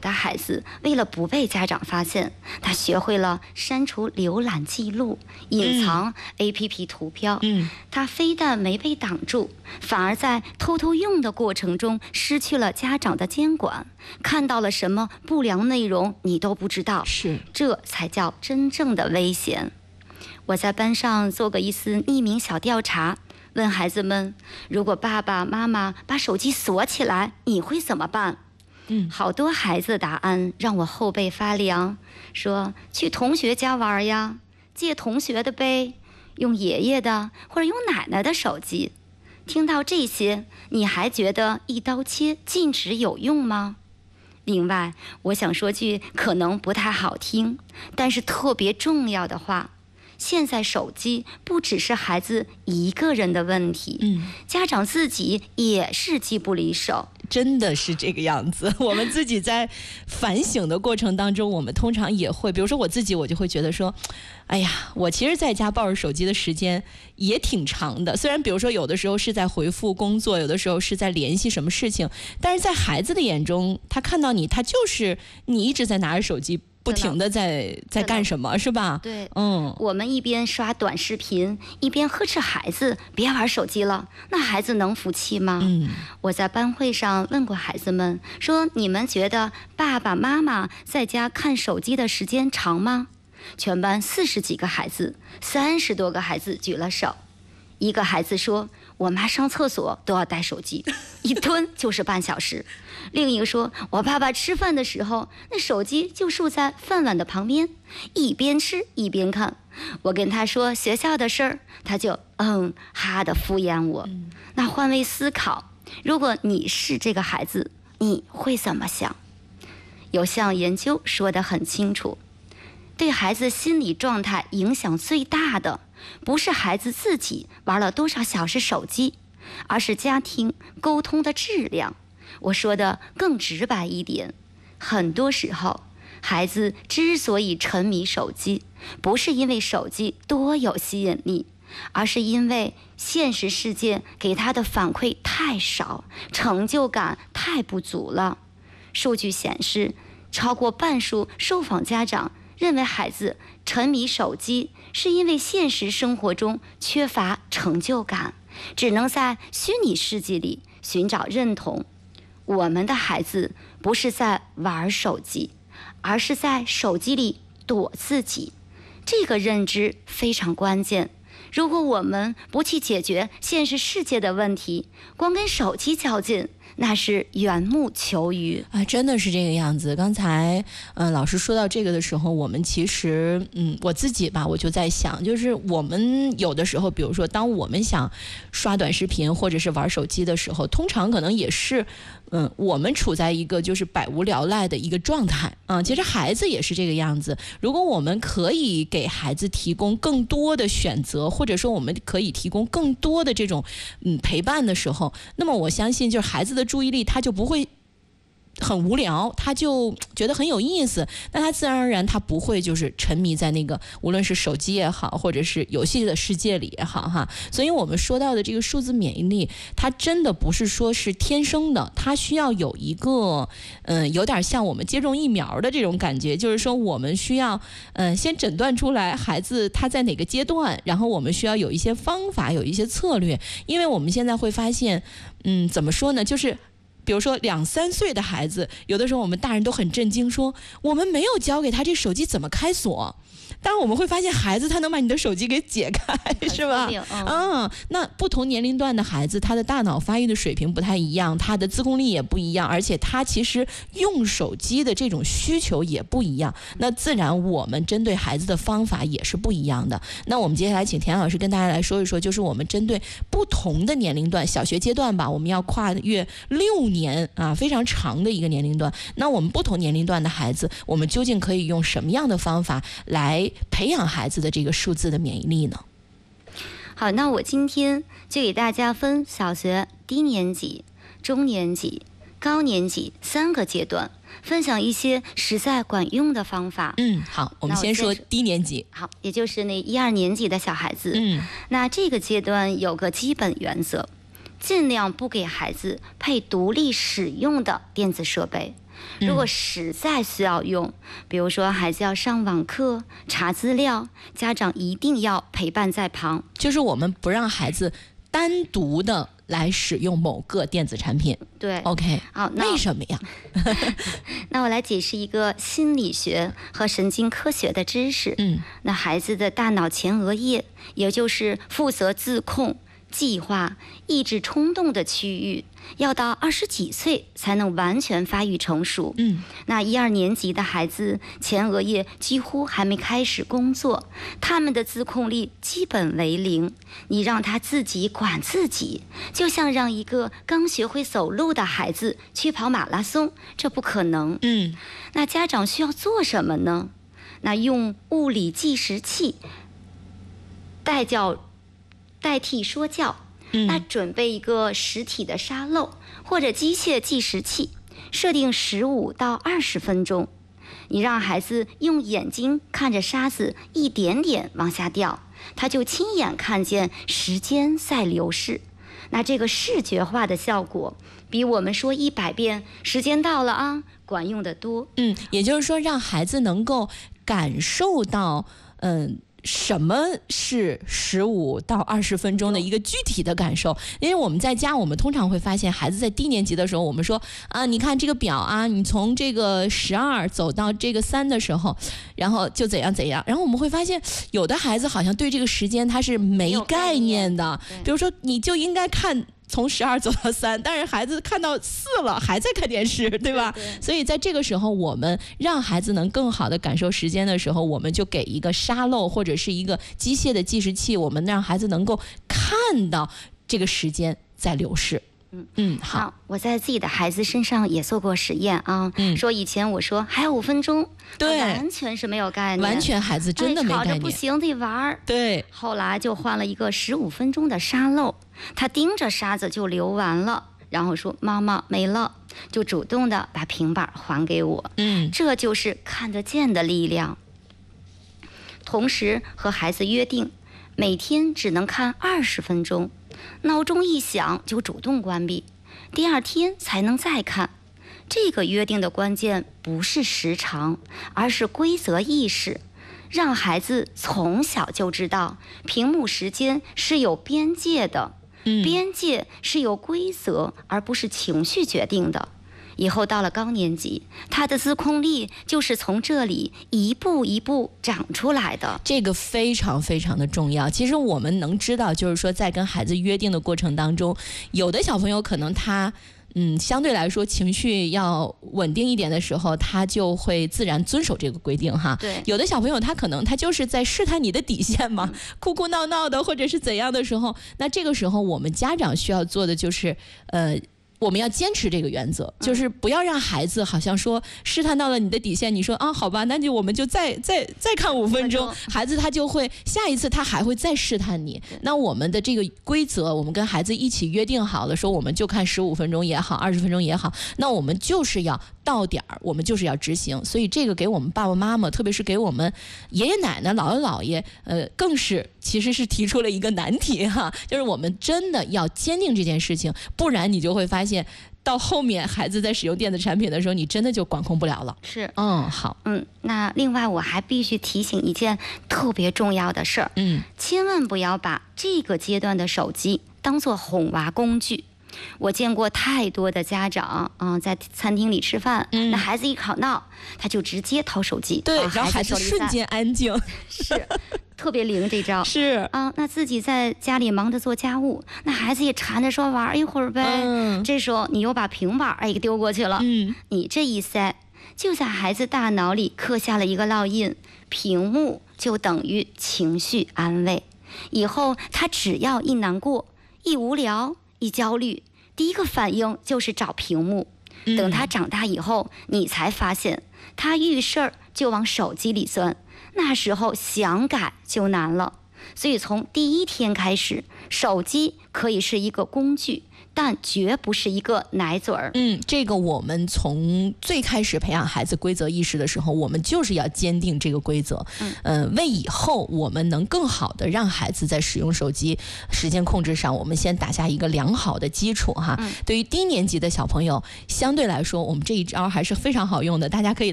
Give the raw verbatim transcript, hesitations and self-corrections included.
的孩子为了不被家长发现，他学会了删除浏览记录、隐藏 A P P 图标。嗯，他非但没被挡住，反而在偷偷用的过程中失去了家长的监管，看到了什么不良内容你都不知道。 是， 这才叫真正的危险。我在班上做过一次匿名小调查，问孩子们，如果爸爸妈妈把手机锁起来，你会怎么办？嗯，好多孩子答案让我后背发凉，说去同学家玩呀，借同学的呗，用爷爷的或者用奶奶的手机。听到这些，你还觉得一刀切禁止有用吗？另外，我想说句可能不太好听，但是特别重要的话。现在手机不只是孩子一个人的问题，嗯，家长自己也是机不离手。 真的是这个样子。我们自己在反省的过程当中，我们通常也会，比如说我自己，我就会觉得说，哎呀，我其实在家抱着手机的时间也挺长的。虽然比如说有的时候是在回复工作，有的时候是在联系什么事情，但是在孩子的眼中，他看到你，他就是你一直在拿着手机。不停的在在干什么是吧？ 对，嗯，我们一边刷短视频，一边呵斥孩子别玩手机了，那孩子能服气吗？嗯，我在班会上问过孩子们，说你们觉得爸爸妈妈在家看手机的时间长吗？全班四十几个孩子，三十多个孩子举了手。一个孩子说，我妈上厕所都要带手机，一蹲就是半小时。另一个说，我爸爸吃饭的时候，那手机就竖在饭碗的旁边，一边吃一边看。我跟他说学校的事儿，他就嗯哈的敷衍我。那换位思考，如果你是这个孩子，你会怎么想？有项研究说得很清楚，对孩子心理状态影响最大的，不是孩子自己玩了多少小时手机，而是家庭沟通的质量。我说的更直白一点，很多时候孩子之所以沉迷手机，不是因为手机多有吸引力，而是因为现实世界给他的反馈太少，成就感太不足了。数据显示，超过半数受访家长认为孩子沉迷手机是因为现实生活中缺乏成就感，只能在虚拟世界里寻找认同。我们的孩子不是在玩手机，而是在手机里躲自己。这个认知非常关键。如果我们不去解决现实世界的问题，光跟手机较劲，那是缘木求鱼啊，真的是这个样子。刚才嗯、呃，老师说到这个的时候，我们其实嗯，我自己吧，我就在想，就是我们有的时候，比如说当我们想刷短视频或者是玩手机的时候，通常可能也是嗯，我们处在一个就是百无聊赖的一个状态啊。其实孩子也是这个样子。如果我们可以给孩子提供更多的选择，或者说我们可以提供更多的这种嗯陪伴的时候，那么我相信就是孩子的注意力他就不会很无聊，他就觉得很有意思，那他自然而然他不会就是沉迷在那个无论是手机也好，或者是游戏的世界里也好哈。所以我们说到的这个数字免疫力，它真的不是说是天生的，它需要有一个嗯、呃，有点像我们接种疫苗的这种感觉，就是说我们需要嗯、呃、先诊断出来孩子他在哪个阶段，然后我们需要有一些方法，有一些策略。因为我们现在会发现嗯，怎么说呢，就是比如说两三岁的孩子，有的时候我们大人都很震惊，说我们没有教给他这手机怎么开锁。当然我们会发现孩子他能把你的手机给解开，是吧？嗯, 嗯，那不同年龄段的孩子，他的大脑发育的水平不太一样，他的自控力也不一样，而且他其实用手机的这种需求也不一样，那自然我们针对孩子的方法也是不一样的。那我们接下来请田老师跟大家来说一说，就是我们针对不同的年龄段，小学阶段吧，我们要跨越六年啊，非常长的一个年龄段，那我们不同年龄段的孩子，我们究竟可以用什么样的方法来培养孩子的这个数字的免疫力呢？ 好，那我今天就给大家分小学低年级、中年级、高年级三个阶段，分享一些实在管用的方法。 嗯，好，我们先说低年级。 好，也就是那一二年级的小孩子。 嗯， 那这个阶段有个基本原则，尽量不给孩子配独立使用的电子设备。 如果实在需要用，比如说孩子要上网课、查资料，家长一定要陪伴在旁。 就是我们不让孩子单独的来使用某个电子产品。 对 ，OK， 好，那为什么呀？ 那我来解释一个心理学和神经科学的知识。 嗯， 那孩子的大脑前额叶，也就是负责自控、计划、抑制冲动的区域，要到二十几岁才能完全发育成熟。 嗯， 那一二年级的孩子前额叶几乎还没开始工作，他们的自控力基本为零。你让他自己管自己，就像让一个刚学会走路的孩子去跑马拉松，这不可能。 嗯， 那家长需要做什么呢？那用物理计时器代教代替说教。那准备一个实体的沙漏或者机械计时器，设定十五到二十分钟。你让孩子用眼睛看着沙子一点点往下掉，他就亲眼看见时间在流逝。那这个视觉化的效果，比我们说一百遍“时间到了啊”管用得多。 嗯，也就是说，让孩子能够感受到，嗯。什么是十五到二十分钟的一个具体的感受？因为我们在家，我们通常会发现，孩子在低年级的时候，我们说啊，你看这个表啊，你从这个十二走到这个三的时候，然后就怎样怎样。然后我们会发现，有的孩子好像对这个时间他是没概念的。比如说，你就应该看。从十二走到三，但是孩子看到四了，还在看电视，对吧？ 对对。 所以在这个时候，我们让孩子能更好的感受时间的时候，我们就给一个沙漏或者是一个机械的计时器，我们让孩子能够看到这个时间在流逝。嗯嗯，好, 好，我在自己的孩子身上也做过实验啊。嗯，说以前我说还有五分钟， 对， 完全是没有概念， 完全孩子真的没概念， 吵着不行得玩。 对， 后来就换了一个十五分钟的沙漏，他盯着沙子就流完了，然后说妈妈没了，就主动的把平板还给我。 嗯， 这就是看得见的力量。同时和孩子约定，每天只能看二十分钟。闹钟一响就主动关闭，第二天才能再看。这个约定的关键不是时长，而是规则意识，让孩子从小就知道屏幕时间是有边界的， 嗯， 边界是由规则而不是情绪决定的。以后到了高年级，他的自控力就是从这里一步一步长出来的。 这个非常非常的重要。其实我们能知道，就是说在跟孩子约定的过程当中，有的小朋友可能他嗯相对来说情绪要稳定一点的时候，他就会自然遵守这个规定哈。 对， 有的小朋友他可能他就是在试探你的底线嘛，嗯、哭哭闹闹的或者是怎样的时候，那这个时候我们家长需要做的就是呃。我们要坚持这个原则，就是不要让孩子好像说试探到了你的底线，你说啊好吧，那就我们就再再再看五分钟，孩子他就会下一次他还会再试探你。那我们的这个规则，我们跟孩子一起约定好了，说我们就看十五分钟也好，二十分钟也好，那我们就是要到点儿，我们就是要执行。所以这个给我们爸爸妈妈，特别是给我们爷爷奶奶、姥姥姥爷，呃，更是其实是提出了一个难题哈，就是我们真的要坚定这件事情，不然你就会发现。到后面孩子在使用电子产品的时候，你真的就管控不了了。 是， 嗯，好， 嗯，那另外我还必须提醒一件特别重要的事儿， 嗯， 千万不要把这个阶段的手机当作哄娃工具。我见过太多的家长，嗯、呃，在餐厅里吃饭，嗯、那孩子一吵闹，他就直接掏手机， 对，然后孩子瞬间安静， 是。特别灵这招是啊，那自己在家里忙着做家务，那孩子也缠着说玩一会儿呗。嗯，这时候你又把平板哎给丢过去了，嗯，你这一塞，就在孩子大脑里刻下了一个烙印，屏幕就等于情绪安慰。以后他只要一难过、一无聊、一焦虑，第一个反应就是找屏幕。嗯、等他长大以后，你才发现他遇事儿就往手机里钻。那时候想改就难了，所以从第一天开始，手机可以是一个工具， 但绝不是一个奶嘴儿。 嗯，这个我们从最开始培养孩子规则意识的时候，我们就是要坚定这个规则，嗯、呃，为以后我们能更好的让孩子在使用手机时间控制上，我们先打下一个良好的基础哈。嗯、对于低年级的小朋友，相对来说，我们这一招还是非常好用的，大家可以